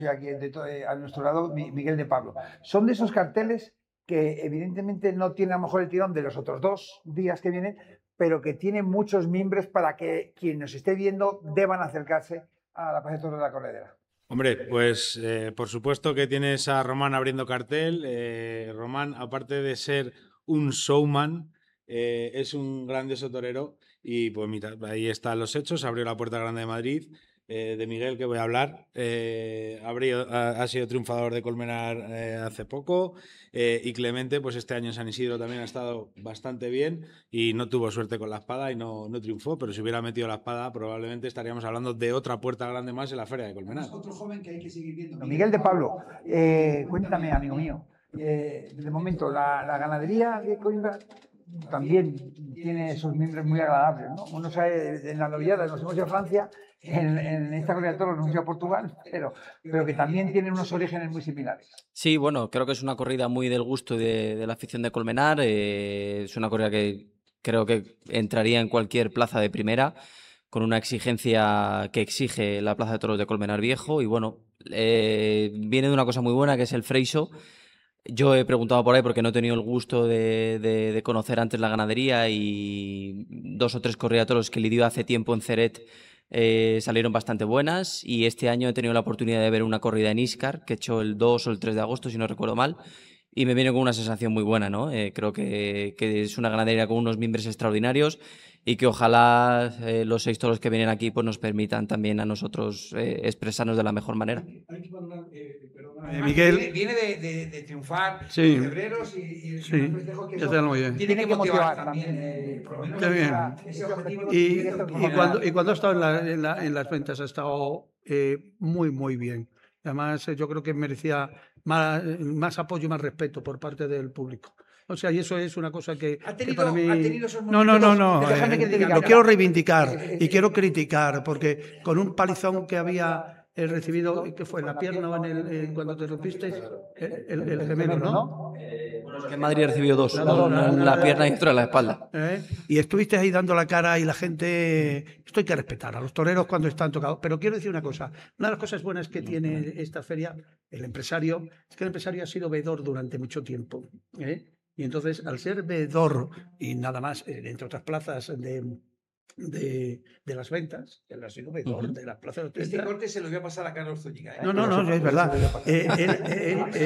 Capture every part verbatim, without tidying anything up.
aquí de todo, eh, a nuestro lado Miguel de Pablo. Son de esos carteles que evidentemente no tienen a lo mejor el tirón de los otros dos días que vienen, pero que tienen muchos mimbres para que quien nos esté viendo deban acercarse a la Plaza de Toros de la Corredera. Hombre, pues eh, por supuesto que tienes a Román abriendo cartel. Eh, Román, aparte de ser un showman, eh, es un grandioso torero y pues mira, ahí están los hechos. Abrió la Puerta Grande de Madrid. Eh, de Miguel, que voy a hablar, eh, abrió, ha, ha sido triunfador de Colmenar eh, hace poco, eh, y Clemente, pues este año en San Isidro también ha estado bastante bien y no tuvo suerte con la espada y no, no triunfó, pero si hubiera metido la espada probablemente estaríamos hablando de otra Puerta Grande más en la Feria de Colmenar. Es otro joven que hay que seguir viendo. Miguel de Pablo, eh, cuéntame, amigo mío, eh, de momento la, la ganadería de Coimbra también tiene esos miembros muy agradables, ¿no? Uno sabe, en la novillada nos hemos ido a Francia, en, en esta corrida de toros nos hemos ido a Portugal, pero, pero que también tienen unos orígenes muy similares. Sí, bueno, creo que es una corrida muy del gusto de, de la afición de Colmenar. Eh, es una corrida que creo que entraría en cualquier plaza de primera, con una exigencia que exige la Plaza de Toros de Colmenar Viejo. Y bueno, eh, viene de una cosa muy buena, que es el Freixo. Yo he preguntado por ahí porque no he tenido el gusto de, de, de conocer antes la ganadería, y dos o tres corridas de toros que lidió hace tiempo en Ceret eh, salieron bastante buenas, y este año he tenido la oportunidad de ver una corrida en Íscar que he hecho el dos o el tres de agosto, si no recuerdo mal, y me viene con una sensación muy buena, ¿no? Eh, creo que, que es una ganadería con unos miembros extraordinarios y que ojalá eh, los seis toros que vienen aquí pues nos permitan también a nosotros eh, expresarnos de la mejor manera. Hay que valorar, eh, perdona, eh, Miguel viene, viene de, de, de triunfar sí, en febreros y, y sí, un festejo que ya eso te lo bien. tiene que motivar también. Eh, por lo menos Qué bien. esa, ese objetivo Y, y, y, cuando, y cuando ha estado en, la, en, la, en las ventas ha estado eh, muy, muy bien. Además, yo creo que merecía más, más apoyo y más respeto por parte del público. O sea, y eso es una cosa que, ¿Ha tenido, que para mí... ¿ha tenido esos no, no, no, no. Déjame que te diga, lo quiero reivindicar y quiero criticar, porque con un palizón que había eh, recibido, ¿qué fue? ¿La pierna o en el, eh, cuando te rompiste? El, el, el gemelo, ¿no? Eh, bueno, es que en Madrid recibió dos, La, uno la, en la pierna y otro en la espalda. ¿Eh? Y estuviste ahí dando la cara y la gente... Esto hay que respetar a los toreros cuando están tocados. Pero quiero decir una cosa. Una de las cosas buenas que tiene esta feria, el empresario, es que el empresario ha sido veedor durante mucho tiempo. ¿eh? Y entonces, al ser veedor y nada más, eh, entre otras plazas de... De, de las ventas, él ha sido veedor uh-huh. de las plazas de Este corte se lo voy a pasar a Carlos Zúñiga. ¿eh? No, no, no, es verdad. Eh, él, él, él,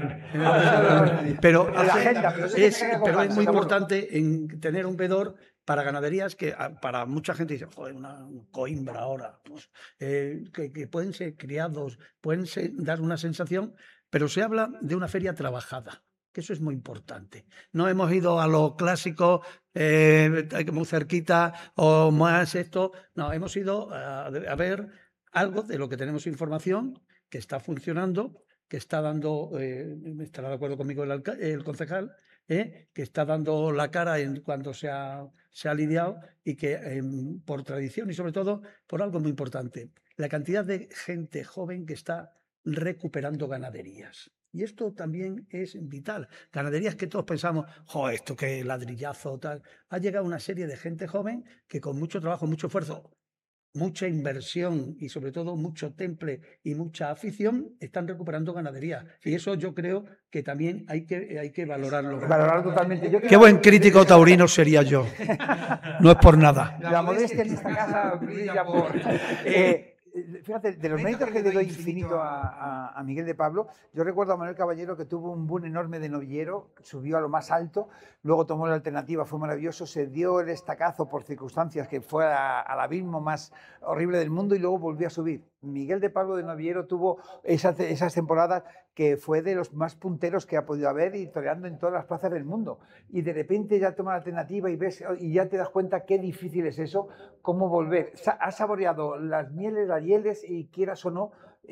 eh, pero, es, pero es muy importante en tener un veedor para ganaderías que para mucha gente dice, joder, una Coimbra ahora, pues, eh, que, que pueden ser criados, pueden ser, dar una sensación, pero se habla de una feria trabajada, que eso es muy importante. No hemos ido a lo clásico, eh, muy cerquita, o más esto, no, hemos ido a, a ver algo de lo que tenemos información, que está funcionando, que está dando, eh, estará de acuerdo conmigo el, el concejal, eh, que está dando la cara en cuando se ha, se ha lidiado, y que eh, por tradición y sobre todo por algo muy importante, la cantidad de gente joven que está recuperando ganaderías. Y esto también es vital. Ganaderías que todos pensamos, jo, esto que ladrillazo, tal. Ha llegado una serie de gente joven que con mucho trabajo, mucho esfuerzo, mucha inversión y sobre todo mucho temple y mucha afición están recuperando ganaderías. Y eso yo creo que también hay que, hay que valorarlo. Valorarlo totalmente. Yo Qué buen crítico taurino sería yo. No es por nada. La modestia en esta casa brilla por... Eh, Fíjate, de los méritos que le doy infinito a, a, a Miguel de Pablo, yo recuerdo a Manuel Caballero, que tuvo un boom enorme de novillero, subió a lo más alto, luego tomó la alternativa, fue maravilloso, se dio el estacazo por circunstancias que fue a, al abismo más horrible del mundo y luego volvió a subir. Miguel de Pablo de novillero tuvo esas, esas temporadas que fue de los más punteros que ha podido haber y toreando en todas las plazas del mundo. Y de repente ya toma la alternativa y ves y ya te das cuenta qué difícil es eso, cómo volver. Has saboreado las mieles, las hieles y quieras o no,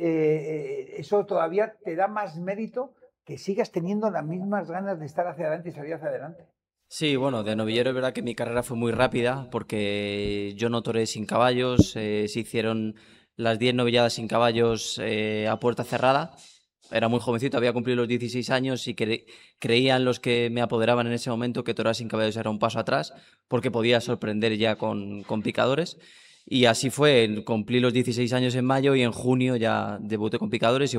eh, eso todavía te da más mérito que sigas teniendo las mismas ganas de estar hacia adelante y salir hacia adelante. Sí, bueno, de novillero es verdad que mi carrera fue muy rápida porque yo no toreé sin caballos, eh, se hicieron las diez novilladas sin caballos eh, a puerta cerrada. Era muy jovencito, había cumplido los dieciséis años y cre creían los que me apoderaban en ese momento que torear sin caballos era un paso atrás porque podía sorprender ya con, con picadores. Y así fue, cumplí los dieciséis años en mayo y en junio ya debuté con picadores. Y